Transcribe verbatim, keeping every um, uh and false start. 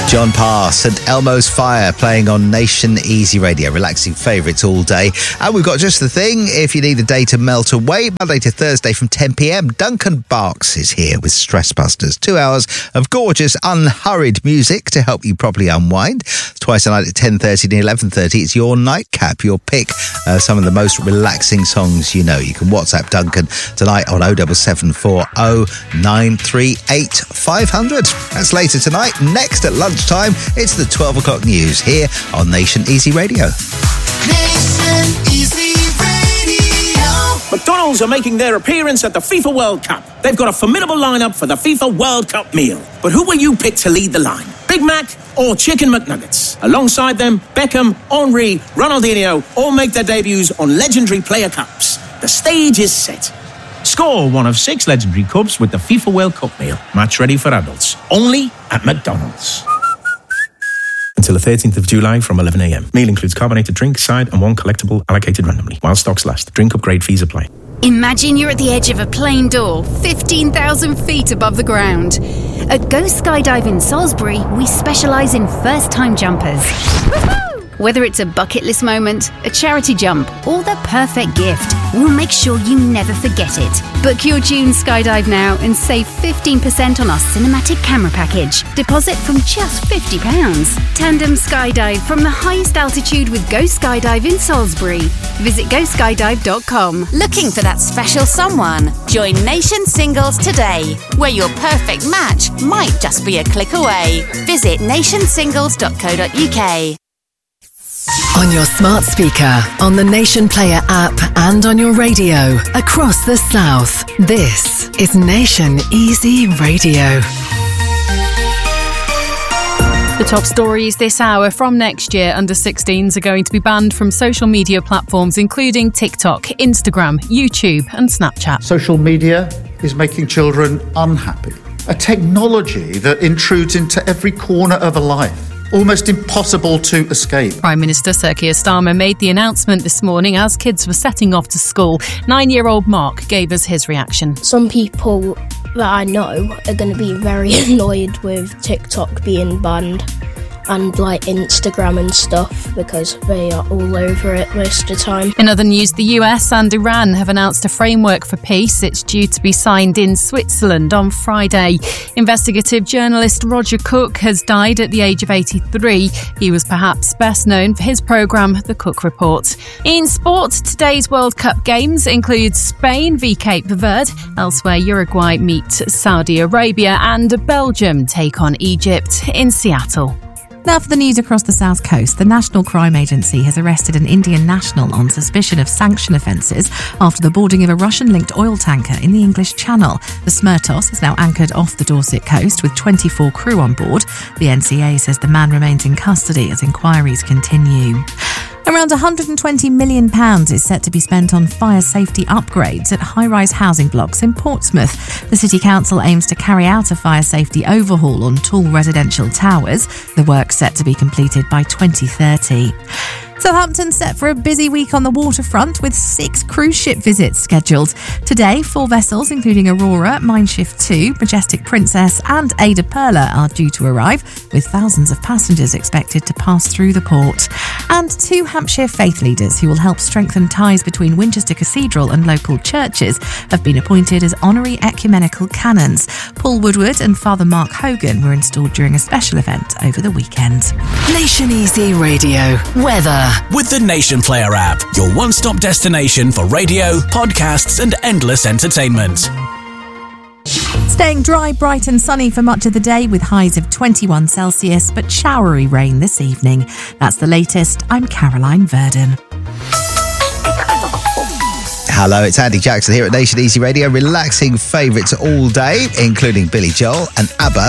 John Parr, St Elmo's Fire, playing on Nation Easy Radio, relaxing favourites all day. And we've got just the thing, if you need a day to melt away, Monday to Thursday from ten p.m, Duncan Barks is here with Stress Busters. Two hours of gorgeous, unhurried music to help you properly unwind. Twice a night at ten thirty and eleven thirty, it's your nightcap, your pick, uh, some of the most relaxing songs you know. You can WhatsApp Duncan tonight on oh seven seven four oh nine three eight five hundred. That's later tonight. Next at lunchtime, it's the twelve o'clock news here on Nation Easy Radio. Nation Easy Radio. McDonald's are making their appearance at the FIFA World Cup. They've got a formidable lineup for the FIFA World Cup meal. But who will you pick to lead the line? Big Mac or Chicken McNuggets? Alongside them, Beckham, Henry, Ronaldinho all make their debuts on legendary player cups. The stage is set. Score one of six legendary cups with the FIFA World Cup meal. Match ready for adults. Only at McDonald's. Until the thirteenth of July from eleven a.m. Meal includes carbonated drink, side and one collectible allocated randomly. While stocks last. Drink upgrade fees apply. Imagine you're at the edge of a plane door, fifteen thousand feet above the ground. At Go Skydiving Salisbury, we specialise in first-time jumpers. Woohoo! Whether it's a bucket list moment, a charity jump, or the perfect gift, we'll make sure you never forget it. Book your June skydive now and save fifteen percent on our cinematic camera package. Deposit from just fifty pounds. Tandem skydive from the highest altitude with Go Skydive in Salisbury. Visit go skydive dot com. Looking for that special someone? Join Nation Singles today, where your perfect match might just be a click away. Visit nation singles dot co dot uk. On your smart speaker, on the Nation Player app, and on your radio across the South. This is Nation Easy Radio. The top stories this hour: from next year, under sixteens are going to be banned from social media platforms including TikTok, Instagram, YouTube and Snapchat. Social media is making children unhappy. A technology that intrudes into every corner of a life. Almost impossible to escape. Prime Minister Sir Keir Starmer made the announcement this morning as kids were setting off to school. Nine-year-old Mark gave us his reaction. Some people that I know are going to be very annoyed with TikTok being banned and like Instagram and stuff because they are all over it most of the time. In other news, the U S and Iran have announced a framework for peace. It's due to be signed in Switzerland on Friday. Investigative journalist Roger Cook has died at the age of eighty-three. He was perhaps best known for his programme, The Cook Report. In sport, today's World Cup games include Spain v Cape Verde. Elsewhere, Uruguay meet Saudi Arabia and Belgium take on Egypt in Seattle. Now for the news across the South Coast. The National Crime Agency has arrested an Indian national on suspicion of sanction offences after the boarding of a Russian-linked oil tanker in the English Channel. The Smertos is now anchored off the Dorset coast with twenty-four crew on board. The N C A says the man remains in custody as inquiries continue. Around one hundred twenty million pounds is set to be spent on fire safety upgrades at high-rise housing blocks in Portsmouth. The City Council aims to carry out a fire safety overhaul on tall residential towers. The work's set to be completed by twenty thirty. Southampton set for a busy week on the waterfront with six cruise ship visits scheduled. Today, four vessels, including Aurora, Mindshift two, Majestic Princess and Ada Perla are due to arrive, with thousands of passengers expected to pass through the port. And two Hampshire faith leaders who will help strengthen ties between Winchester Cathedral and local churches have been appointed as honorary ecumenical canons. Paul Woodward and Father Mark Hogan were installed during a special event over the weekend. Nation Easy Radio. Weather. With the Nation Player app, your one-stop destination for radio, podcasts and endless entertainment. Staying dry, bright and sunny for much of the day with highs of twenty-one Celsius, but showery rain this evening. That's the latest. I'm Caroline Verdon. Hello, it's Andy Jackson here at Nation Easy Radio, relaxing favourites all day, including Billy Joel and ABBA.